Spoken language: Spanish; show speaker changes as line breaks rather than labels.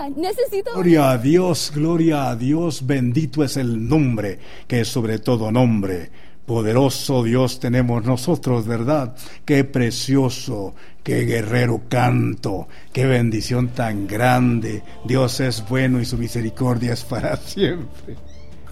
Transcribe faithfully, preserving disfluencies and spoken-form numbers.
necesito...
Gloria a Dios, gloria a Dios, bendito es el nombre que es sobre todo nombre. Poderoso Dios tenemos nosotros, ¿verdad? Qué precioso, qué guerrero canto, qué bendición tan grande. Dios es bueno y su misericordia es para siempre.